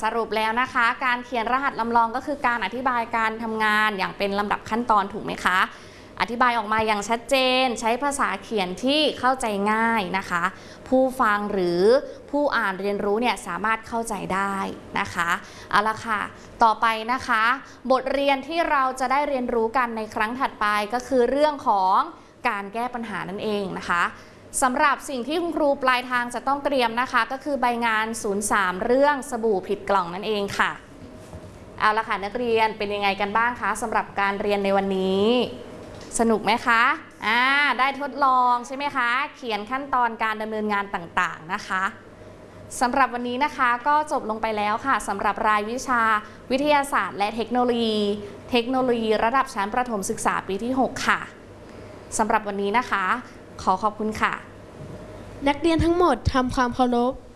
รุปแล้วนะคะการเขียนรหัสลำลองก็คือการอธิบายการทำงานอย่างเป็นลำดับขั้นตอนถูกไหมคะอธิบายออกมาอย่างชัดเจนใช้ภาษาเขียนที่เข้าใจง่ายนะคะผู้ฟังหรือผู้อ่านเรียนรู้เนี่ยสามารถเข้าใจได้นะคะเอาละค่ะต่อไปนะคะบทเรียนที่เราจะได้เรียนรู้กันในครั้งถัดไปก็คือเรื่องของการแก้ปัญหานั่นเองนะคะสำหรับสิ่งที่คุณครูปลายทางจะต้องเตรียมนะคะก็คือใบงาน 03 เรื่องสบู่ผิดกล่องนั่นเองค่ะเอาละค่ะนักเรียนเป็นยังไงกันบ้างคะสำหรับการเรียนในวันนี้สนุกไหมคะได้ทดลองใช่ไหมคะเขียนขั้นตอนการดำเนินงานต่างๆนะคะสำหรับวันนี้นะคะก็จบลงไปแล้วค่ะสำหรับรายวิชาวิทยาศาสตร์และเทคโนโลยีระดับชั้นประถมศึกษาปีที่ 6 ค่ะสำหรับวันนี้นะคะขอขอบคุณค่ะนักเรียนทั้งหมดทำความเคารพ